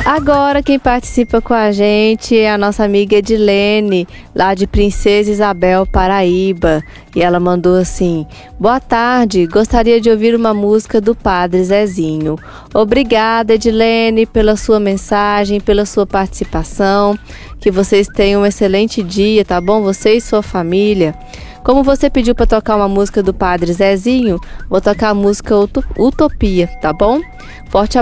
Agora quem participa com a gente é a nossa amiga Edilene, lá de Princesa Isabel, Paraíba. E ela mandou assim: boa tarde, gostaria de ouvir uma música do Padre Zezinho. Obrigada, Edilene, pela sua mensagem, pela sua participação. Que vocês tenham um excelente dia, tá bom? Você e sua família. Como você pediu para tocar uma música do Padre Zezinho, vou tocar a música Utopia, tá bom? Forte